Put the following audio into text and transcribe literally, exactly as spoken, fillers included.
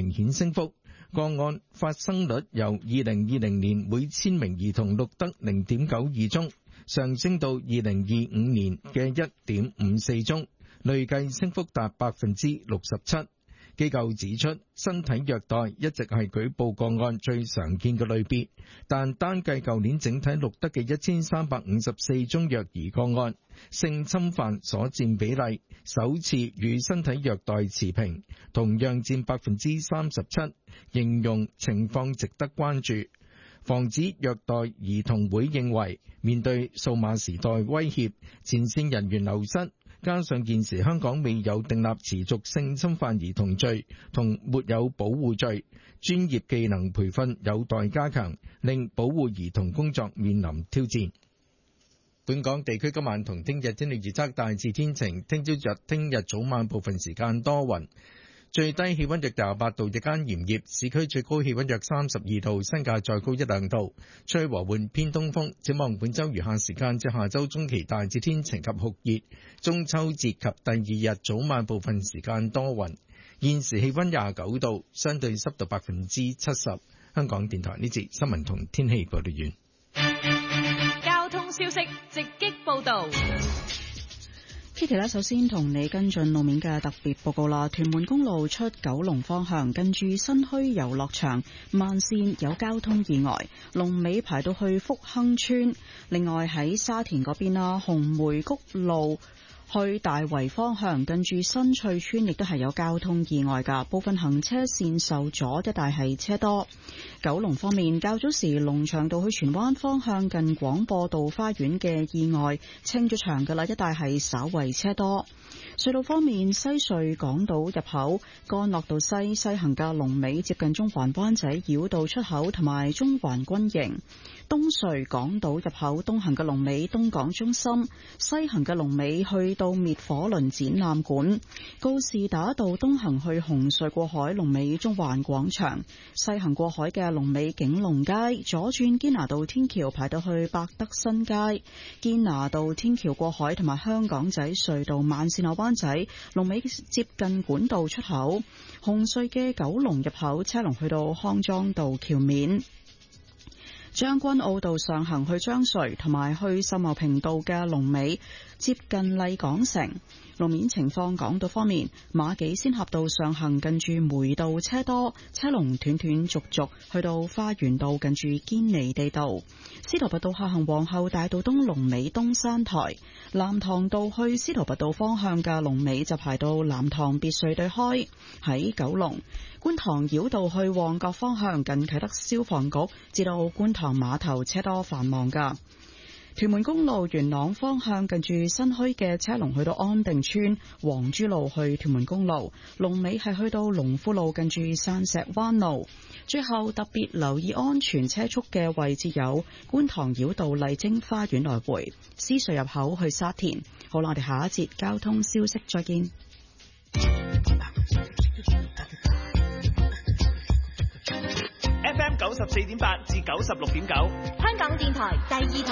明顯升幅，個案發生率由二零二零年每千名兒童錄得 零點九二宗，上升到二零二五年嘅一點五四宗，累計升幅達百分之六十七。機構指出，身體虐待一直係舉報個案最常見嘅類別，但單計舊年整體錄得嘅一千三百五十四宗虐兒個案，性侵犯所佔比例首次與身體虐待持平，同樣佔百分之三十七，形容情況值得關注。防止虐待兒童會認為，面對數碼時代威脅，前線人員流失，加上現時香港未有訂立持續性侵犯兒童罪同沒有保護罪，專業技能培訓有待加強，令保護兒童工作面臨挑戰。本港地區今晚同聽日天氣預測大致天晴，聽朝日聽日早晚部分時間多雲，最低氣溫約廿八度，日間炎熱，市區最高氣溫約三十二度，新界再高一兩度，吹和緩偏東風。展望本週餘下時間至下週中期大致天晴及酷熱，中秋節及第二日早晚部分時間多雲。現時氣溫廿九度，相對濕度百分之七十。香港電台呢節新聞同天氣報道完。 交通消息直擊報道。 Kitty 咧，首先同你跟進路面嘅特別報告啦。屯門公路出九龍方向，近住新墟遊樂場慢線有交通意外，龍尾排到去福亨村。另外喺沙田嗰邊啦，紅梅谷路去大圍方向，近住新翠村亦都係有交通意外㗎，部分行車線受阻，一帶係車多。九龍方面，較早時龍翔道去荃灣方向近廣播道花園嘅意外清咗場㗎啦，一帶係稍為車多。隧道方面，西隧港島入口干諾道西西行嘅龍尾接近中環灣仔繞道出口同埋中環軍營。東隧港島入口東行嘅龍尾東港中心，西行嘅龍尾去到滅火輪展覽館。告士打道東行去紅隧過海龍尾中環廣場，西行過海嘅龍尾景隆街。左轉堅拿道天橋排到去百德新街，堅拿道天橋過海同埋香港仔隧道慢線落灣仔龍尾接近管道出口。紅隧嘅九龍入口車龍去到康莊道橋面。將軍澳道上行去將隧同埋去秀茂坪道嘅龍尾接近麗港城。路面情況，港島方面，馬己仙峽道上行近住梅道車多，車龍斷斷續續去到花園道近住堅尼地道。司徒拔道下行皇后大道東龍尾東山台，藍塘道去司徒拔道方向嘅龍尾就排到藍塘別墅對開。喺九龍觀塘繞道去旺角方向近啟德消防局至到觀塘碼頭車多繁忙噶。屯門公路元朗方向近住新墟嘅車龍去到安定村，黃珠路去屯門公路龍尾係去到龍富路近住山石灣路。最後特別留意安全車速嘅位置有觀塘繞道麗晶花園來回，獅隧入口去沙田。好啦，我哋下一節交通消息再見。 F M 九十四點八至九十六點九， 香港電台第二台。